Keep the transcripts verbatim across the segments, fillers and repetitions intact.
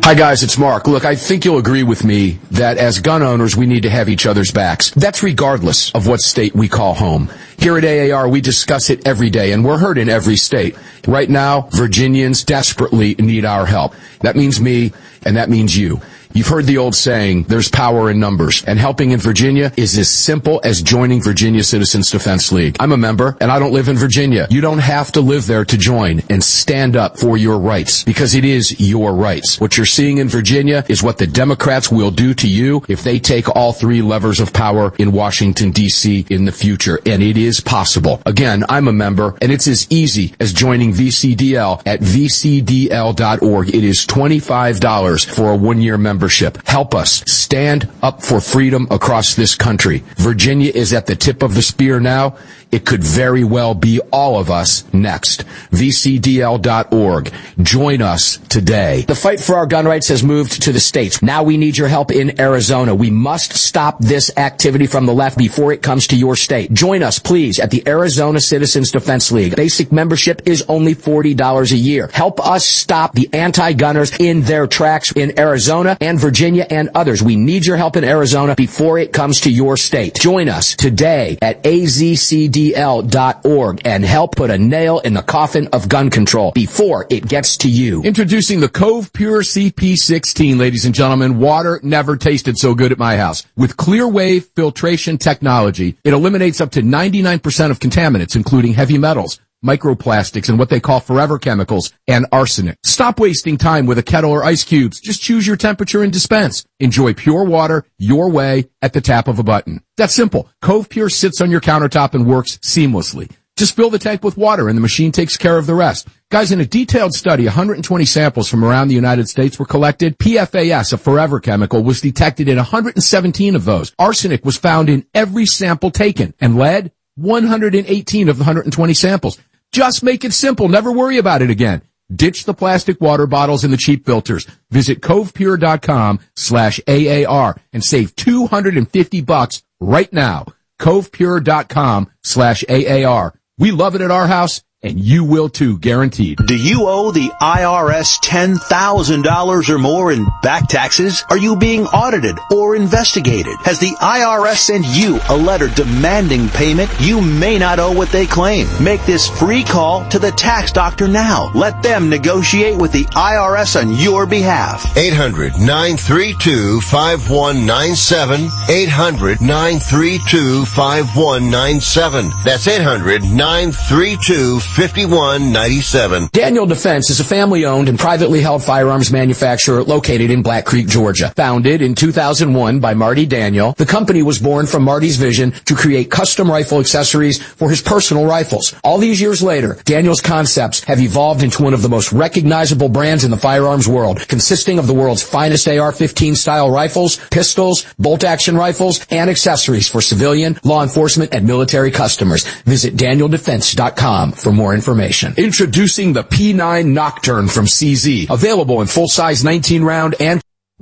Hi guys, it's Mark. Look, I think you'll agree with me that as gun owners, we need to have each other's backs. That's regardless of what state we call home. Here at A A R, we discuss it every day, and we're heard in every state. Right now, Virginians desperately need our help. That means me, and that means you. You've heard the old saying, there's power in numbers, and helping in Virginia is as simple as joining Virginia Citizens Defense League. I'm a member, and I don't live in Virginia. You don't have to live there to join and stand up for your rights, because it is your rights. What you're seeing in Virginia is what the Democrats will do to you if they take all three levers of power in Washington, D C in the future, and it is possible. Again, I'm a member, and it's as easy as joining V C D L at V C D L dot org. It is twenty-five dollars for a one-year membership. Help us stand up for freedom across this country. Virginia is at the tip of the spear now. It could very well be all of us next. V C D L dot org. Join us today. The fight for our gun rights has moved to the states. Now we need your help in Arizona. We must stop this activity from the left before it comes to your state. Join us, please, at the Arizona Citizens Defense League. Basic membership is only forty dollars a year. Help us stop the anti-gunners in their tracks in Arizona and Virginia and others. We need your help in Arizona before it comes to your state. Join us today at A Z C D L dot org and help put a nail in the coffin of gun control before it gets to you. Introducing the Cove Pure C P sixteen, ladies and gentlemen. Water never tasted so good at my house. With clear wave filtration technology, it eliminates up to ninety-nine percent of contaminants, including heavy metals, microplastics, and what they call forever chemicals, and arsenic. Stop wasting time with a kettle or ice cubes. Just choose your temperature and dispense. Enjoy pure water your way at the tap of a button. That's simple. Cove Pure sits on your countertop and works seamlessly. Just fill the tank with water and the machine takes care of the rest. Guys, in a detailed study, one hundred twenty samples from around the United States were collected. P F A S, a forever chemical, was detected in one hundred seventeen of those. Arsenic was found in every sample taken, and lead, one hundred eighteen of the one hundred twenty samples. Just make it simple. Never worry about it again. Ditch the plastic water bottles and the cheap filters. Visit covepure dot com slash A A R and save two hundred fifty bucks right now. covepure dot com slash A A R. We love it at our house, and you will too, guaranteed. Do you owe the I R S ten thousand dollars or more in back taxes? Are you being audited or investigated? Has the I R S sent you a letter demanding payment? You may not owe what they claim. Make this free call to the tax doctor now. Let them negotiate with the I R S on your behalf. eight hundred nine three two five one nine seven. eight hundred nine three two five one nine seven. That's eight hundred nine three two fifty-one ninety-seven. Daniel Defense is a family-owned and privately held firearms manufacturer located in Black Creek, Georgia. Founded in two thousand one by Marty Daniel, the company was born from Marty's vision to create custom rifle accessories for his personal rifles. All these years later, Daniel's concepts have evolved into one of the most recognizable brands in the firearms world, consisting of the world's finest A R fifteen style rifles, pistols, bolt-action rifles, and accessories for civilian, law enforcement, and military customers. Visit daniel defense dot com for more information. Introducing the P nine Nocturne from C Z. Available in full-size nineteen round and...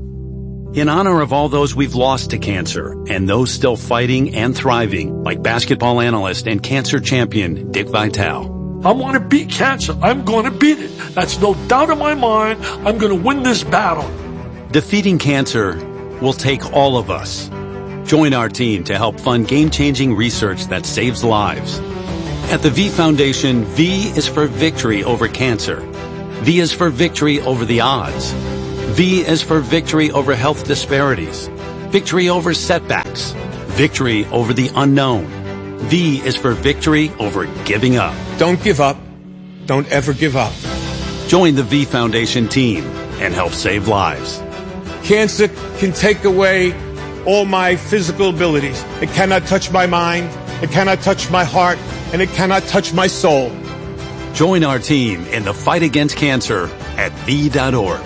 In honor of all those we've lost to cancer and those still fighting and thriving, like basketball analyst and cancer champion Dick Vitale. I want to beat cancer. I'm going to beat it. That's no doubt in my mind. I'm going to win this battle. Defeating cancer will take all of us. Join our team to help fund game-changing research that saves lives. At the V Foundation, V is for victory over cancer. V is for victory over the odds. V is for victory over health disparities. Victory over setbacks. Victory over the unknown. V is for victory over giving up. Don't give up. Don't ever give up. Join the V Foundation team and help save lives. Cancer can take away all my physical abilities. It cannot touch my mind. It cannot touch my heart. And it cannot touch my soul. Join our team in the fight against cancer at V dot org.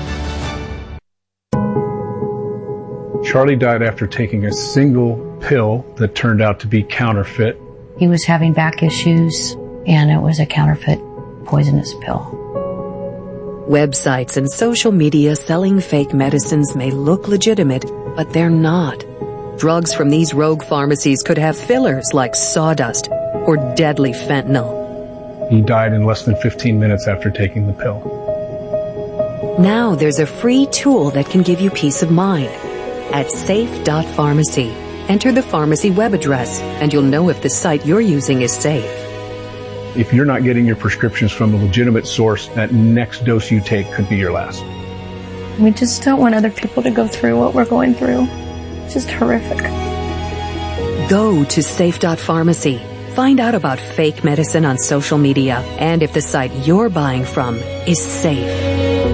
Charlie died after taking a single pill that turned out to be counterfeit. He was having back issues, and it was a counterfeit poisonous pill. Websites and social media selling fake medicines may look legitimate, but they're not. Drugs from these rogue pharmacies could have fillers like sawdust or deadly fentanyl. He died in less than fifteen minutes after taking the pill. Now there's a free tool that can give you peace of mind. At safe dot pharmacy, enter the pharmacy web address, and you'll know if the site you're using is safe. If you're not getting your prescriptions from a legitimate source, that next dose you take could be your last. We just don't want other people to go through what we're going through. It's just horrific. Go to safe dot pharmacy. Find out about fake medicine on social media and if the site you're buying from is safe.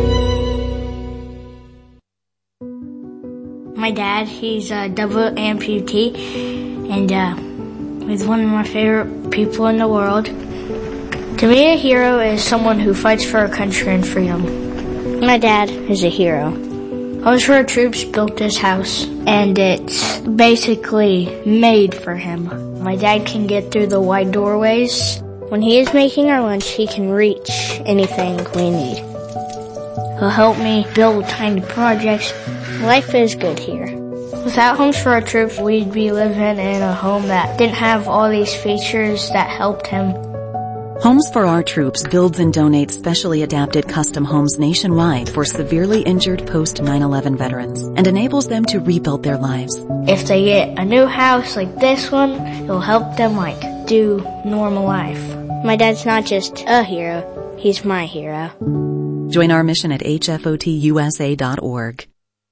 My dad, he's a double amputee, and uh, he's one of my favorite people in the world. To me, a hero is someone who fights for our country and freedom. My dad is a hero. Homes for Our Troops built this house, and it's basically made for him. My dad can get through the wide doorways. When he is making our lunch, he can reach anything we need. He'll help me build tiny projects. Life is good here. Without Homes for Our Troops, we'd be living in a home that didn't have all these features that helped him. Homes for Our Troops builds and donates specially adapted custom homes nationwide for severely injured post nine eleven veterans and enables them to rebuild their lives. If they get a new house like this one, it'll help them like do normal life. My dad's not just a hero, he's my hero. Join our mission at H F O T U S A dot org.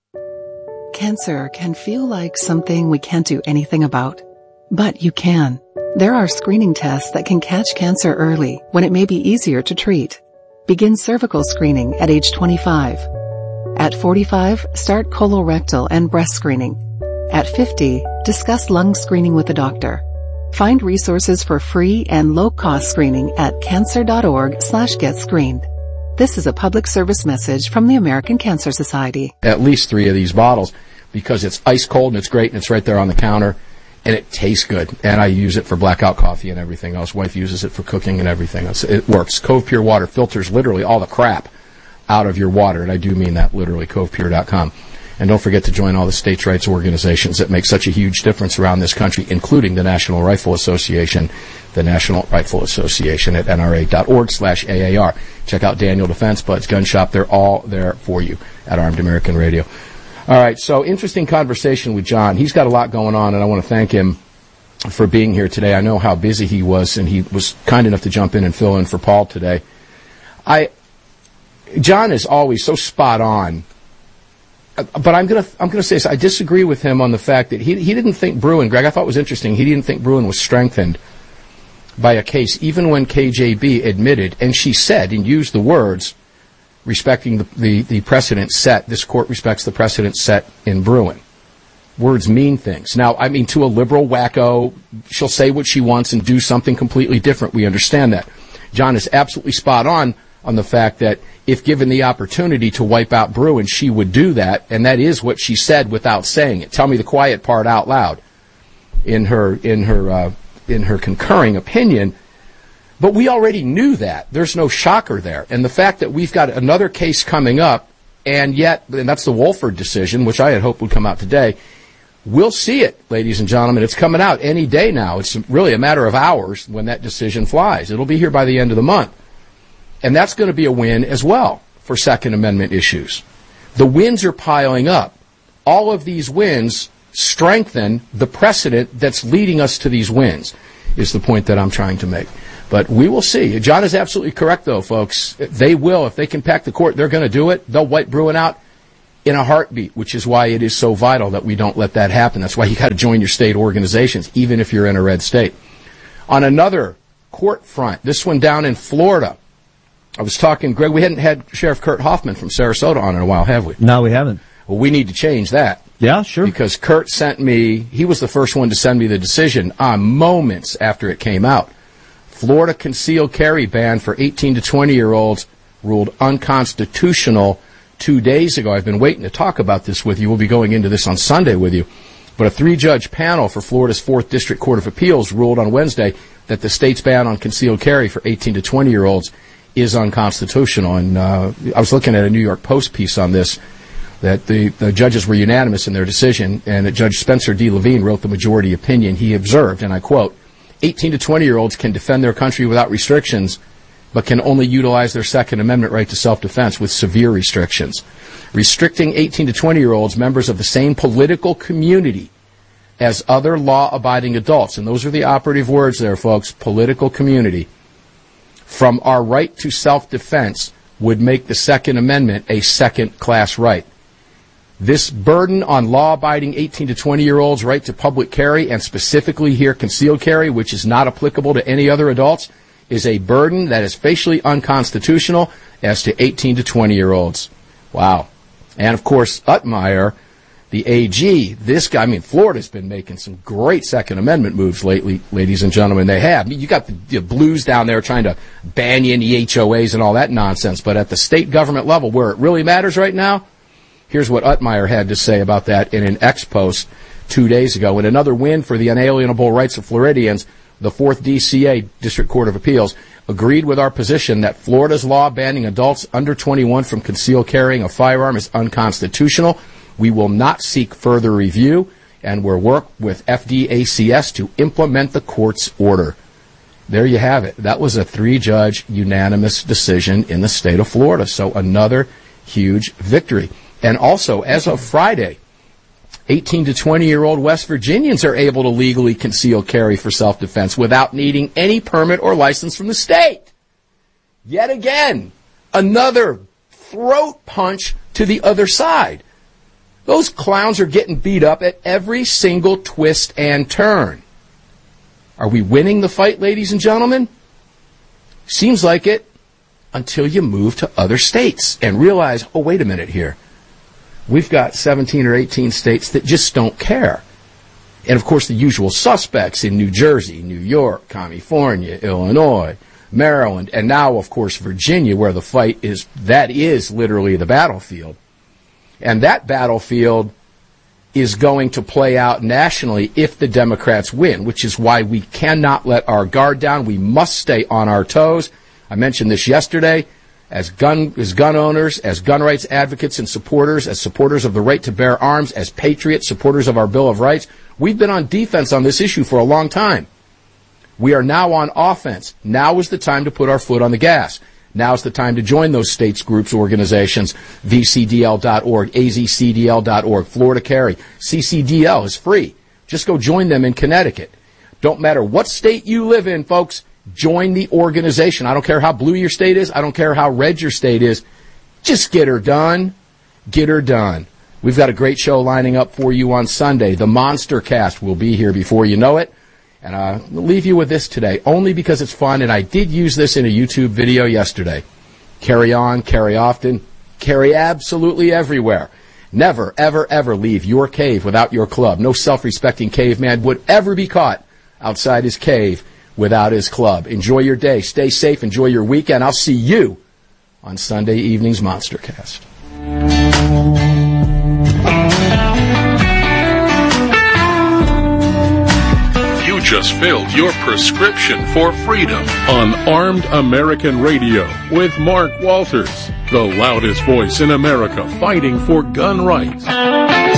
Cancer can feel like something we can't do anything about, but you can. There are screening tests that can catch cancer early when it may be easier to treat. Begin cervical screening at age twenty-five. At forty-five, start colorectal and breast screening. At fifty, discuss lung screening with a doctor. Find resources for free and low-cost screening at cancer.org slash get screened. This is a public service message from the American Cancer Society. At least three of these bottles because it's ice cold and it's great and it's right there on the counter and it tastes good. And I use it for blackout coffee and everything else. Wife uses it for cooking and everything else. It works. Cove Pure Water filters literally all the crap out of your water. And I do mean that literally, cove pure dot com. And don't forget to join all the states' rights organizations that make such a huge difference around this country, including the National Rifle Association, the National Rifle Association at N R A dot org slash A A R. Check out Daniel Defense Buds Gun Shop. They're all there for you at Armed American Radio. All right, so interesting conversation with John. He's got a lot going on, and I want to thank him for being here today. I know how busy he was, and he was kind enough to jump in and fill in for Paul today. I, John is always so spot on. But I'm gonna I'm gonna say this. I disagree with him on the fact that he he didn't think Bruen, Greg, I thought it was interesting. He didn't think Bruen was strengthened by a case, even when K J B admitted, and she said and used the words, respecting the, the, the precedent set. This court respects the precedent set in Bruen. Words mean things. Now, I mean, to a liberal wacko, she'll say what she wants and do something completely different. We understand that. John is absolutely spot on on the fact that if given the opportunity to wipe out Bruen, she would do that, and that is what she said without saying it. Tell me the quiet part out loud in her in her uh, in her concurring opinion. But we already knew that. There's no shocker there. And the fact that we've got another case coming up, and yet, and that's the Wolford decision, which I had hoped would come out today. We'll see it, ladies and gentlemen. It's coming out any day now. It's really a matter of hours when that decision flies. It'll be here by the end of the month. And that's going to be a win as well for Second Amendment issues. The wins are piling up. All of these wins strengthen the precedent that's leading us to these wins, is the point that I'm trying to make. But we will see. John is absolutely correct, though, folks. They will. If they can pack the court, they're going to do it. They'll wipe Bruen out in a heartbeat, which is why it is so vital that we don't let that happen. That's why you got to join your state organizations, even if you're in a red state. On another court front, this one down in Florida, I was talking, Greg, we hadn't had Sheriff Kurt Hoffman from Sarasota on in a while, have we? No, we haven't. Well, we need to change that. Yeah, sure. Because Kurt sent me, he was the first one to send me the decision uh, moments after it came out. Florida concealed carry ban for eighteen to twenty-year-olds ruled unconstitutional two days ago. I've been waiting to talk about this with you. We'll be going into this on Sunday with you. But a three-judge panel for Florida's fourth District Court of Appeals ruled on Wednesday that the state's ban on concealed carry for eighteen to twenty-year-olds is unconstitutional. And uh, I was looking at a New York Post piece on this, that the, the judges were unanimous in their decision, and that Judge Spencer D. Levine wrote the majority opinion. He observed, and I quote, eighteen to twenty-year-olds can defend their country without restrictions but can only utilize their Second Amendment right to self-defense with severe restrictions. Restricting eighteen to twenty-year-olds, members of the same political community as other law-abiding adults, and those are the operative words there, folks, political community, from our right to self-defense would make the Second Amendment a second-class right. This burden on law-abiding eighteen to twenty-year-olds' right to public carry, and specifically here concealed carry, which is not applicable to any other adults, is a burden that is facially unconstitutional as to eighteen to twenty-year-olds. Wow. And, of course, Utmeyer, the A G, this guy, I mean, Florida's been making some great Second Amendment moves lately, ladies and gentlemen. They have. You got the, the blues down there trying to ban you in the H O As and all that nonsense. But at the state government level, where it really matters right now, here's what Utmeyer had to say about that in an ex-post two days ago. In another win for the unalienable rights of Floridians, the fourth D C A, District Court of Appeals, agreed with our position that Florida's law banning adults under twenty-one from concealed carrying a firearm is unconstitutional. We will not seek further review, and we'll work with F D A C S to implement the court's order. There you have it. That was a three-judge unanimous decision in the state of Florida, so another huge victory. And also, as of Friday, eighteen to twenty-year-old West Virginians are able to legally conceal carry for self-defense without needing any permit or license from the state. Yet again, another throat punch to the other side. Those clowns are getting beat up at every single twist and turn. Are we winning the fight, ladies and gentlemen? Seems like it, until you move to other states and realize, oh, wait a minute here. We've got seventeen or eighteen states that just don't care. And, of course, the usual suspects in New Jersey, New York, California, Illinois, Maryland, and now, of course, Virginia, where the fight is, that is literally the battlefield. And that battlefield is going to play out nationally if the Democrats win, which is why we cannot let our guard down. We must stay on our toes. I mentioned this yesterday. As gun, as gun owners, as gun rights advocates and supporters, as supporters of the right to bear arms, as patriots, supporters of our Bill of Rights, we've been on defense on this issue for a long time. We are now on offense. Now is the time to put our foot on the gas. Now's the time to join those states, groups, organizations, V C D L dot org, A Z C D L dot org, Florida Carry. C C D L is free. Just go join them in Connecticut. Don't matter what state you live in, folks, join the organization. I don't care how blue your state is. I don't care how red your state is. Just get her done. Get her done. We've got a great show lining up for you on Sunday. The Monster Cast will be here before you know it. And uh, I'll leave you with this today, only because it's fun, and I did use this in a YouTube video yesterday. Carry on, carry often, carry absolutely everywhere. Never, ever, ever leave your cave without your club. No self-respecting caveman would ever be caught outside his cave without his club. Enjoy your day. Stay safe. Enjoy your weekend. I'll see you on Sunday evening's Monster Cast. Just filled your prescription for freedom on Armed American Radio with Mark Walters, the loudest voice in America fighting for gun rights.